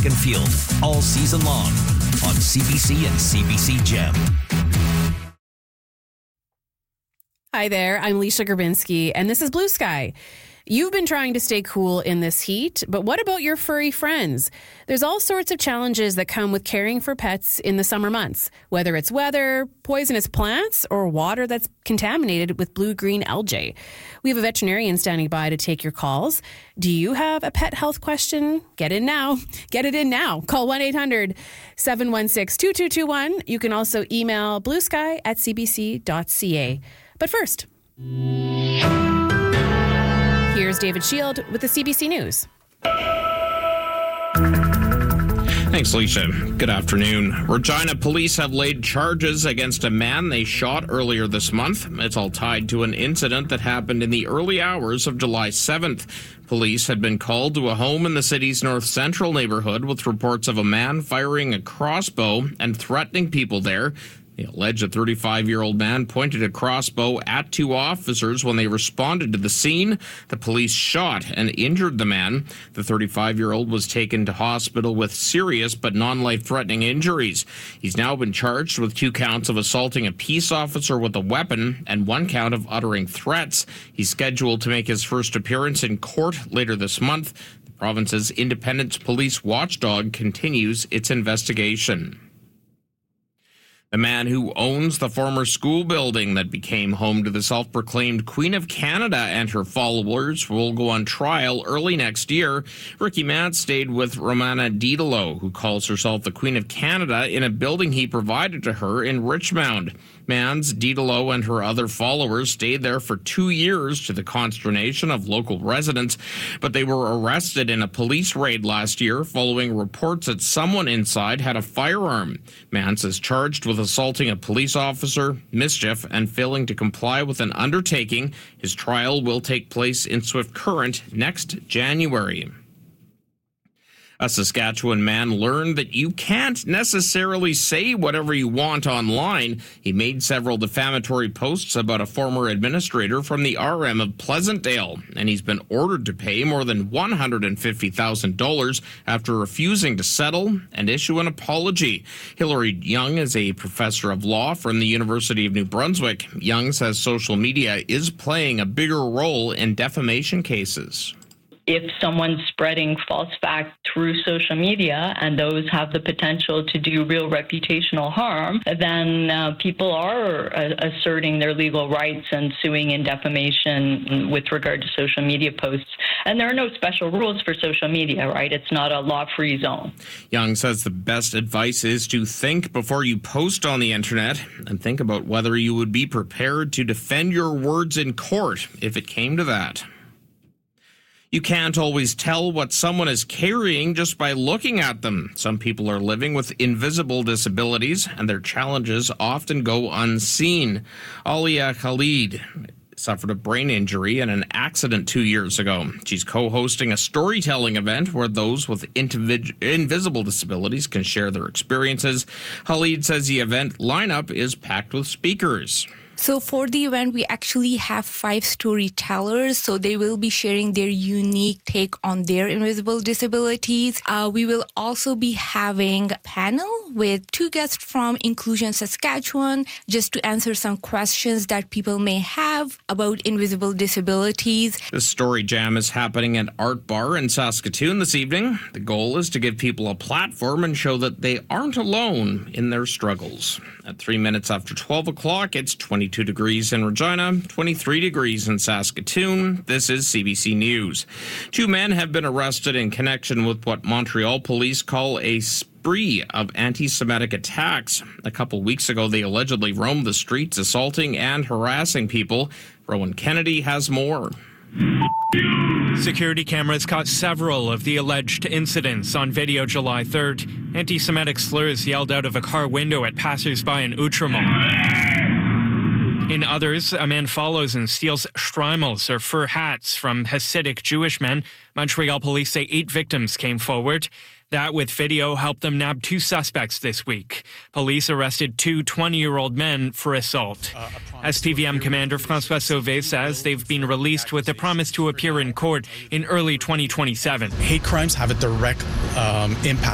and field all season long on CBC and CBC Gem. Hi there, I'm Leisha Grabinski, and this is Blue Sky. You've been trying to stay cool in this heat, but what about your furry friends? There's all sorts of challenges that come with caring for pets in the summer months, whether it's weather, poisonous plants, or water that's contaminated with blue-green algae. We have a veterinarian standing by to take your calls. Do you have a pet health question? Get in now. Get it in now. Call 1-800-716-2221. You can also email bluesky@cbc.ca. But first, here's David Shield with the CBC News. Thanks, Alicia. Good afternoon. Regina police have laid charges against a man they shot earlier this month. It's all tied to an incident that happened in the early hours of July 7th. Police had been called to a home in the city's north central neighborhood with reports of a man firing a crossbow and threatening people there. The alleged 35-year-old man pointed a crossbow at two officers when they responded to the scene. The police shot and injured the man. The 35-year-old was taken to hospital with serious but non-life-threatening injuries. He's now been charged with 2 counts of assaulting a peace officer with a weapon and 1 count of uttering threats. He's scheduled to make his first appearance in court later this month. The province's independent police watchdog continues its investigation. The man who owns the former school building that became home to the self-proclaimed Queen of Canada and her followers will go on trial early next year. Ricky Mantz stayed with Romana Diderot, who calls herself the Queen of Canada, in a building he provided to her in Richmond. Mantz, Diderot, and her other followers stayed there for 2 years to the consternation of local residents, but they were arrested in a police raid last year following reports that someone inside had a firearm. Mantz is charged with assaulting a police officer, mischief, and failing to comply with an undertaking. His trial will take place in Swift Current next January. A Saskatchewan man learned that you can't necessarily say whatever you want online. He made several defamatory posts about a former administrator from the RM of Pleasantdale, and he's been ordered to pay more than $150,000 after refusing to settle and issue an apology. Hilary Young is a professor of law from the University of New Brunswick. Young says social media is playing a bigger role in defamation cases. If someone's spreading false facts through social media and those have the potential to do real reputational harm, then people are asserting their legal rights and suing in defamation with regard to social media posts. And there are no special rules for social media, right? It's not a law-free zone. Young says the best advice is to think before you post on the internet and think about whether you would be prepared to defend your words in court if it came to that. You can't always tell what someone is carrying just by looking at them. Some people are living with invisible disabilities, and their challenges often go unseen. Alia Khalid suffered a brain injury in an accident 2 years ago. She's co-hosting a storytelling event where those with invisible disabilities can share their experiences. Khalid says the event lineup is packed with speakers. So for the event, we actually have 5 storytellers. So they will be sharing their unique take on their invisible disabilities. We will also be having a panel with 2 guests from Inclusion Saskatchewan just to answer some questions that people may have about invisible disabilities. The Story Jam is happening at Art Bar in Saskatoon this evening. The goal is to give people a platform and show that they aren't alone in their struggles. At 3 minutes after 12 o'clock, it's 22 degrees in Regina, 23 degrees in Saskatoon. This is CBC News. 2 men have been arrested in connection with what Montreal police call a spree of anti-Semitic attacks. A couple weeks ago, they allegedly roamed the streets, assaulting and harassing people. Rowan Kennedy has more. Security cameras caught several of the alleged incidents on video July 3rd. Anti-Semitic slurs yelled out of a car window at passers-by in Outremont. In others, a man follows and steals shtreimels or fur hats from Hasidic Jewish men. Montreal police say 8 victims came forward. That, with video, helped them nab 2 suspects this week. Police arrested 2 20-year-old men for assault. SPVM Commander François Sauvé says they've been released with a promise to appear in court in early 2027. Hate crimes have a direct impact